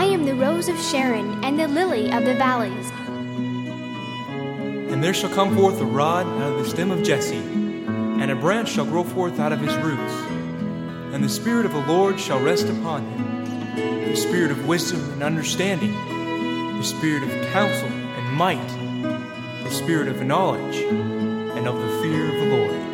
I am the rose of Sharon and the lily of the valleys. And there shall come forth a rod out of the stem of Jesse, and a branch shall grow forth out of his roots. And the Spirit of the Lord shall rest upon him, the Spirit of wisdom and understanding, the Spirit of counsel and might, the Spirit of knowledge and of the fear of the Lord.